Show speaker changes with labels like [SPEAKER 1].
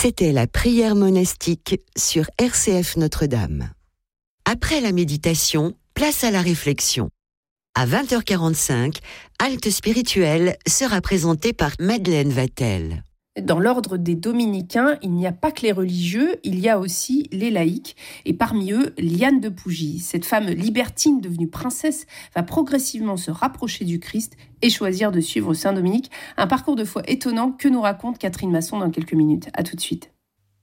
[SPEAKER 1] C'était la prière monastique sur RCF Notre-Dame. Après la méditation, place à la réflexion. À 20h45, Halte spirituelle sera présentée par Madeleine Vatel.
[SPEAKER 2] Dans l'ordre des dominicains, il n'y a pas que les religieux, il y a aussi les laïcs. Et parmi eux, Liane de Pougy. Cette femme libertine devenue princesse va progressivement se rapprocher du Christ et choisir de suivre Saint Dominique. Un parcours de foi étonnant que nous raconte Catherine Masson dans quelques minutes. À tout de suite.